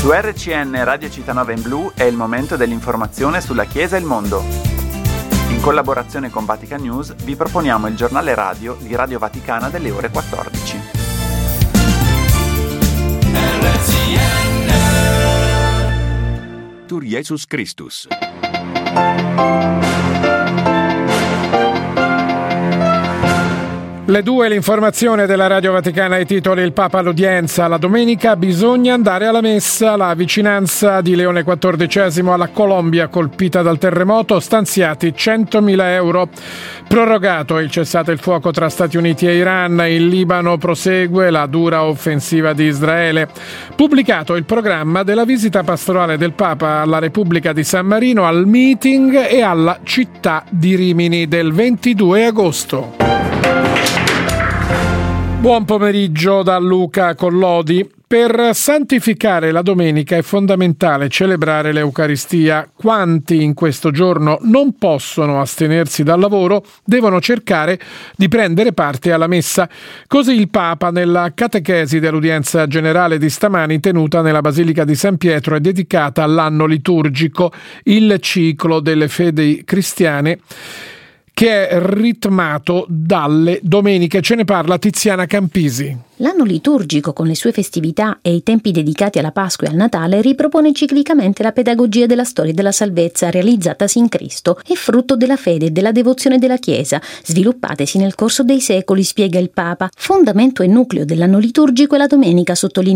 Su RCN Radio Città in Blu è il momento dell'informazione sulla Chiesa e il mondo. In collaborazione con Vatican News vi proponiamo il giornale radio di Radio Vaticana delle ore 14. RCN Tur Jesus Christus. Le 2, l'informazione della Radio Vaticana, i titoli: il Papa all'udienza, la domenica bisogna andare alla messa, la vicinanza di Leone XIV alla Colombia colpita dal terremoto, stanziati 100.000 euro, prorogato il cessate il fuoco tra Stati Uniti e Iran, il Libano prosegue la dura offensiva di Israele, pubblicato il programma della visita pastorale del Papa alla Repubblica di San Marino, al meeting e alla città di Rimini del 22 agosto. Buon pomeriggio da Luca Collodi. Per santificare la domenica è fondamentale celebrare l'Eucaristia. Quanti in questo giorno non possono astenersi dal lavoro devono cercare di prendere parte alla messa. Così il Papa, nella catechesi dell'udienza generale di stamani tenuta nella Basilica di San Pietro, è dedicata all'anno liturgico, il ciclo delle fedi cristiane, che è ritmato dalle domeniche. Ce ne parla Tiziana Campisi. L'anno liturgico, con le sue festività e i tempi dedicati alla Pasqua e al Natale, ripropone ciclicamente la pedagogia della storia della salvezza realizzatasi in Cristo e frutto della fede e della devozione della Chiesa, sviluppatesi nel corso dei secoli, spiega il Papa. Fondamento e nucleo dell'anno liturgico è la domenica, sottolinea